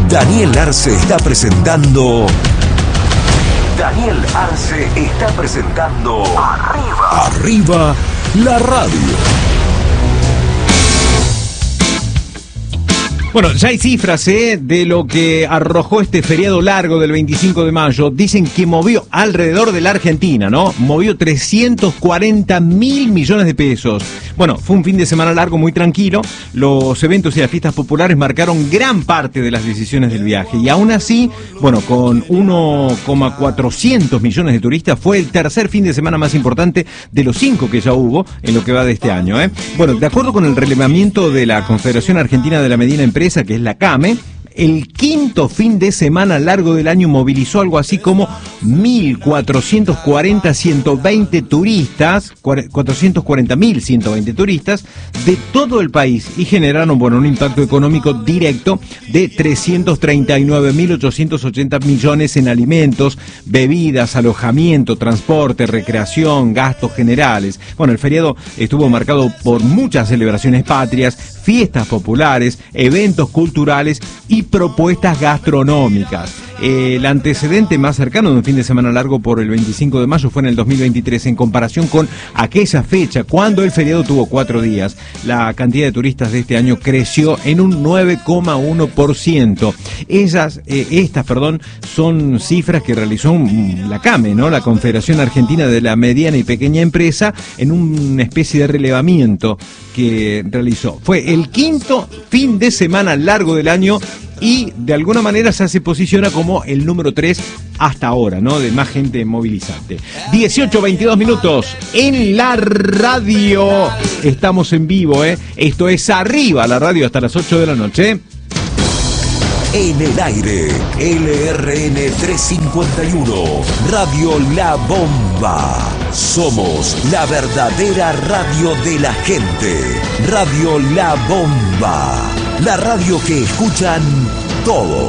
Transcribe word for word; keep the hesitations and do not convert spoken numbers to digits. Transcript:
Daniel Arce está presentando... Daniel Arce está presentando... Arriba. Arriba la radio. Bueno, ya hay cifras ¿eh? de lo que arrojó este feriado largo del veinticinco de mayo. Dicen que movió alrededor de la Argentina, ¿no? Movió trescientos cuarenta mil millones de pesos. Bueno, fue un fin de semana largo muy tranquilo. Los eventos y las fiestas populares marcaron gran parte de las decisiones del viaje. Y aún así, bueno, con uno coma cuatrocientos millones de turistas, fue el tercer fin de semana más importante de los cinco que ya hubo en lo que va de este año, ¿eh? Bueno, de acuerdo con el relevamiento de la Confederación Argentina de la Mediana Empresa, que es la CAME, el quinto fin de semana largo del año movilizó algo así como mil cuatrocientos cuarenta ciento veinte turistas, cuatrocientos cuarenta mil ciento veinte turistas de todo el país y generaron, bueno, un impacto económico directo de trescientos treinta y nueve mil ochocientos ochenta millones en alimentos, bebidas, alojamiento, transporte, recreación, gastos generales. Bueno, el feriado estuvo marcado por muchas celebraciones patrias, fiestas populares, eventos culturales y propuestas gastronómicas. El antecedente más cercano de un fin de semana largo por el veinticinco de mayo fue en el dos mil veintitrés, en comparación con aquella fecha, cuando el feriado tuvo cuatro días. La cantidad de turistas de este año creció en un nueve coma uno por ciento. Ellas, eh, estas, perdón, son cifras que realizó la CAME, ¿no? La Confederación Argentina de la Mediana y Pequeña Empresa, en una especie de relevamiento que realizó. Fue el quinto fin de semana largo del año y de alguna manera ya se posiciona como el número tres hasta ahora, ¿no? De más gente movilizante. dieciocho, veintidós minutos en la radio. Estamos en vivo, ¿eh? Esto es Arriba la radio hasta las ocho de la noche. En el aire, L R N trescientos cincuenta y uno, Radio La Bomba. Somos la verdadera radio de la gente. Radio La Bomba. La radio que escuchan todos.